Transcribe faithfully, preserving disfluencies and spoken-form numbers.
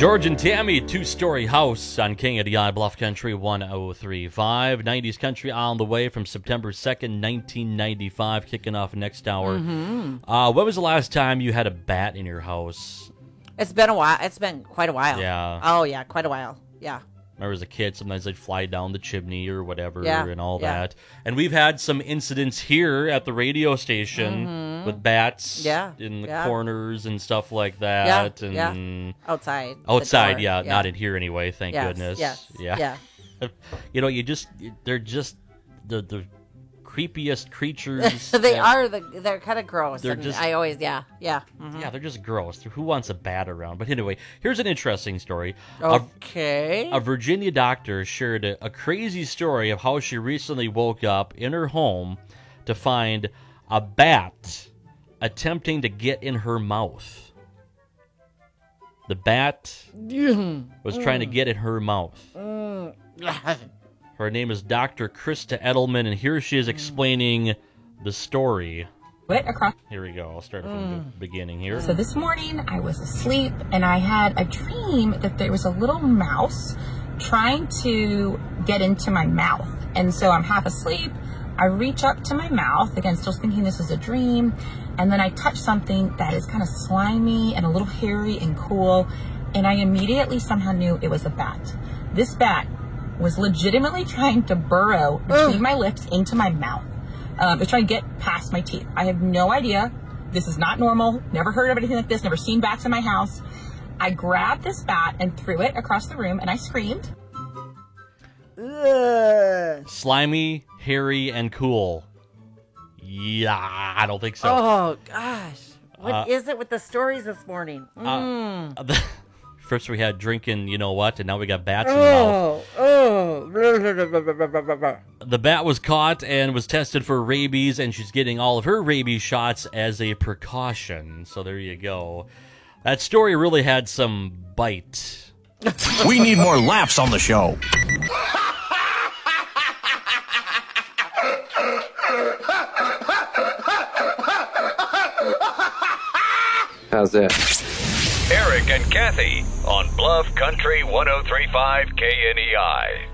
George and Tammy, two-story house on King of the I, Bluff Country one oh three point five. nineties country on the way from September second, nineteen ninety-five, kicking off next hour. Mm-hmm. Uh, when was the last time you had a bat in your house? It's been a while. It's been quite a while. Yeah. Oh, yeah, quite a while. Yeah. Remember as a kid, sometimes they'd fly down the chimney or whatever Yeah, and all yeah. that. And we've had some incidents here at the radio station Mhm. with bats Yeah, in the yeah. corners and stuff like that. Yeah, and yeah. Outside. the Outside, door. yeah, not in here anyway, thank Yes, goodness. Yes. Yeah. Yeah. You know, you just, they're just the the creepiest creatures. they that- are. The, they're kind of gross. They're and just- I always, yeah. Yeah. mhm. Yeah, they're just gross. Who wants a bat around? But anyway, here's an interesting story. A- Okay. A Virginia doctor shared a, a crazy story of how she recently woke up in her home to find a bat attempting to get in her mouth. The bat was trying to get in her mouth. Her name is Doctor Krista Edelman, and here she is explaining the story. It across. Here we go. I'll start from the beginning here. So this morning I was asleep and I had a dream that there was a little mouse trying to get into my mouth. And so I'm half asleep. I reach up to my mouth, again, still thinking this is a dream. And then I touch something that is kind of slimy and a little hairy and cool. And I immediately somehow knew it was a bat. This bat was legitimately trying to burrow between my lips into my mouth. Um, it's trying to get past my teeth. I have no idea. This is not normal. Never heard of anything like this. Never seen bats in my house. I grabbed this bat and threw it across the room, and I screamed. Ugh. Slimy, hairy, and cool. Yeah, I don't think so. Oh, gosh. What Uh, is it with the stories this morning? Mm. Uh, first we had drinking, you know what, and now we got bats in the mouth. Oh, oh. Blah, blah, blah, blah, blah, blah, blah. The bat was caught and was tested for rabies, and she's getting all of her rabies shots as a precaution. So there you go. That story really had some bite. We need more laughs on the show. How's that? Eric and Kathy on Bluff Country one oh three point five K N E I.